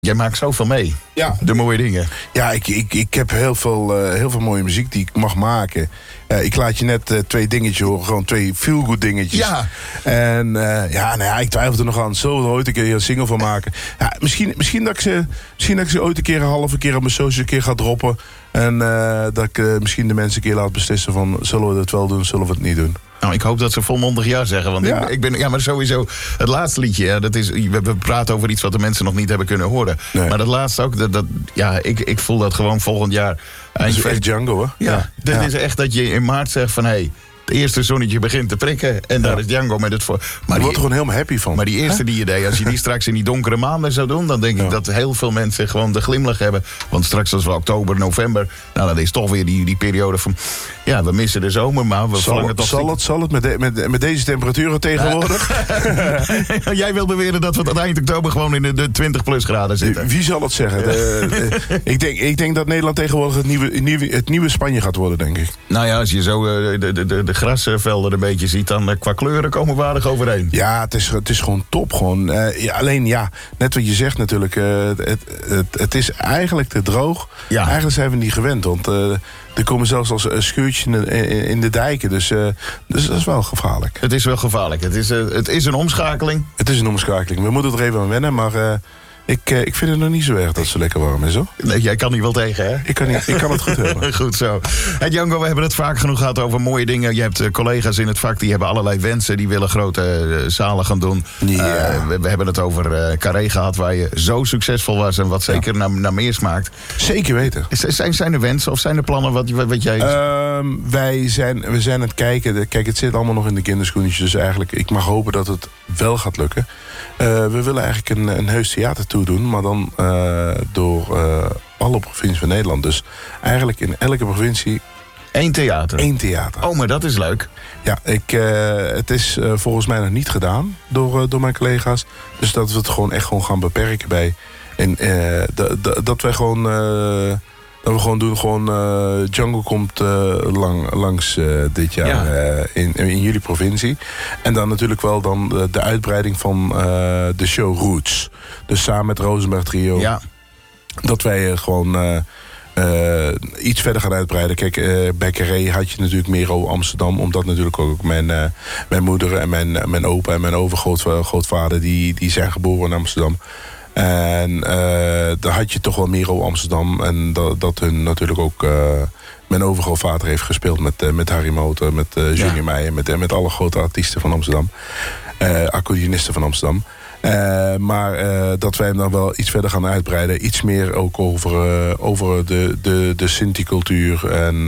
Jij maakt zoveel mee. Ja. De mooie dingen. Ja, ik heb heel veel mooie muziek die ik mag maken. Ik laat je net 2 dingetjes horen. Gewoon 2 feel-good dingetjes. Ja. En ik twijfel er nog aan. Zullen we er ooit een keer een single van maken? Ja, misschien dat ik ze ooit een keer een halve keer op mijn social keer ga droppen. En dat ik misschien de mensen een keer laat beslissen van... zullen we het wel doen, zullen we het niet doen? Nou, ik hoop dat ze volmondig ja zeggen. Want Ja. ik ben... Ja, maar sowieso... Het laatste liedje, ja, dat is... We praten over iets wat de mensen nog niet hebben kunnen horen. Nee. Maar dat laatste ook... Ik voel dat gewoon volgend jaar... Dat is echt Django, hoor. Ja, dit is echt dat je in maart zegt van... Hey, het eerste zonnetje begint te prikken. En daar is Django met het voor. Maar je wordt er gewoon helemaal happy van. Maar die eerste die je deed, als je die straks in die donkere maanden zou doen... dan denk ik dat heel veel mensen gewoon de glimlach hebben. Want straks als we oktober, november... Nou, dat is toch weer die periode van... Ja, we missen de zomer, maar we verlangen toch... Zal het met deze temperaturen tegenwoordig? Jij wil beweren dat we tot eind oktober gewoon in de 20 plus graden zitten. Wie zal het zeggen? Ik denk dat Nederland tegenwoordig het nieuwe Spanje gaat worden, denk ik. Nou ja, als je zo de grasvelden een beetje ziet... dan qua kleuren komen we aardig overeen. Ja, het is gewoon top. Gewoon. Alleen, net wat je zegt natuurlijk... het is eigenlijk te droog. Ja. Eigenlijk zijn we niet gewend, want... er komen zelfs als scheurtjes in de dijken. Dus dat is wel gevaarlijk. Het is wel gevaarlijk. Het is een omschakeling. Het is een omschakeling. We moeten er even aan wennen, maar... Ik vind het nog niet zo erg dat het zo lekker warm is, hoor. Nee, jij kan niet wel tegen, hè? Ik kan het goed hebben. Goed zo. Hey Django, we hebben het vaak genoeg gehad over mooie dingen. Je hebt collega's in het vak, die hebben allerlei wensen. Die willen grote zalen gaan doen. Ja. We hebben het over Carré gehad, waar je zo succesvol was... en wat zeker naar meer smaakt. Zeker weten. Zijn er wensen of zijn er plannen wat jij... We zijn aan het kijken. Kijk, het zit allemaal nog in de kinderschoentjes. Dus eigenlijk, ik mag hopen dat het wel gaat lukken. We willen eigenlijk een heus theater toedoen, maar dan door alle provincies van Nederland. Dus eigenlijk in elke provincie... 1 theater? 1 theater. Oh, maar dat is leuk. Ja, het is volgens mij nog niet gedaan door mijn collega's. Dus dat we het gewoon gaan beperken bij... En dat wij gewoon... dat we gewoon doen, Django komt langs dit jaar in jullie provincie. En dan natuurlijk wel dan de uitbreiding van de show Roots. Dus samen met Rosenberg Trio. Ja. Dat wij gewoon iets verder gaan uitbreiden. Kijk, bij Carré had je natuurlijk Mero Amsterdam. Omdat natuurlijk ook mijn moeder en mijn opa en mijn overgrootvader... die zijn geboren in Amsterdam. En daar had je toch wel Mero Amsterdam. En dat hun natuurlijk ook... mijn overgrootvader heeft gespeeld met Harry Motor, met Junior Meijer... met alle grote artiesten van Amsterdam. Accordeonisten van Amsterdam. Maar dat wij hem dan wel iets verder gaan uitbreiden. Iets meer ook over de Sinti-cultuur. En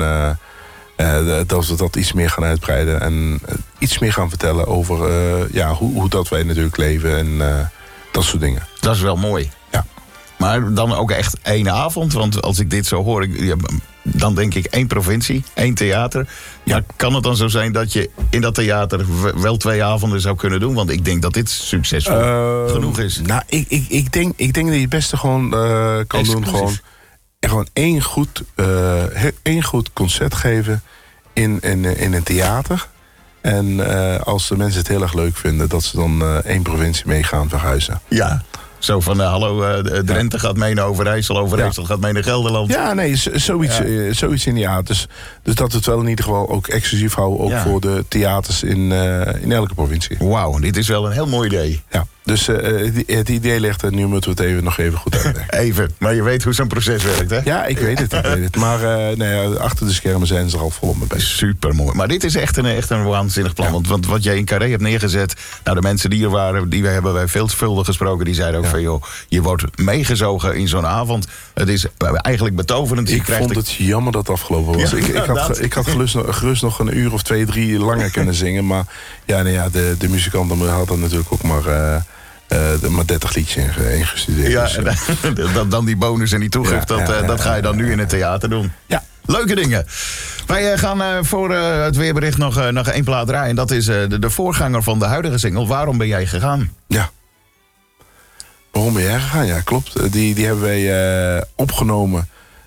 dat we dat iets meer gaan uitbreiden. En iets meer gaan vertellen over hoe dat wij natuurlijk leven. En dat soort dingen. Dat is wel mooi. Ja. Maar dan ook echt 1 avond. Want als ik dit zo hoor, dan denk ik 1 provincie, 1 theater. Ja, kan het dan zo zijn dat je in dat theater wel 2 avonden zou kunnen doen? Want ik denk dat dit succesvol genoeg is. Nou, ik denk dat je het beste gewoon kan doen. Gewoon één goed concert geven in een theater. En als de mensen het heel erg leuk vinden, dat ze dan 1 provincie mee gaan verhuizen. Ja. Zo van, Drenthe gaat mee naar Overijssel, Overijssel gaat mee naar Gelderland. Ja, nee, zoiets in die aard. Dus dat we het wel in ieder geval ook exclusief houden... ook voor de theaters in elke provincie. Wauw, dit is wel een heel mooi idee. Ja, dus het idee ligt en nu moeten we het nog even goed uitleggen. Even, maar je weet hoe zo'n proces werkt, hè? Ja, ik weet het. Maar achter de schermen zijn ze er al volop mee bezig. Supermooi. Maar dit is echt een waanzinnig plan. Ja. Want wat jij in Carré hebt neergezet... Nou, de mensen die er waren, die hebben wij veelvuldig gesproken... die zeiden ook van, joh, je wordt meegezogen in zo'n avond. Het is eigenlijk betoverend. Ik vond het jammer dat het afgelopen was. Ja, ik had gerust nog 1 uur of 2, 3 langer kunnen zingen. Maar de muzikanten hadden natuurlijk ook maar 30 liedjes ingestudeerd. Ja, dus, dan die bonus en die toegift, dat ga je dan nu in het theater doen. Ja. Leuke dingen. Wij gaan voor het weerbericht nog 1 plaat draaien. En dat is de voorganger van de huidige single. Waarom ben jij gegaan? Ja. Waarom ben jij gegaan? Ja, klopt. Die hebben wij opgenomen.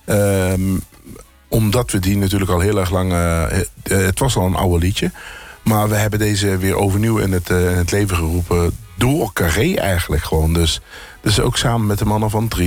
Omdat we die natuurlijk al heel erg lang... het was al een oude liedje. Maar we hebben deze weer overnieuw in het leven geroepen... door Carré eigenlijk gewoon. Dus Dus ook samen met de mannen van 3.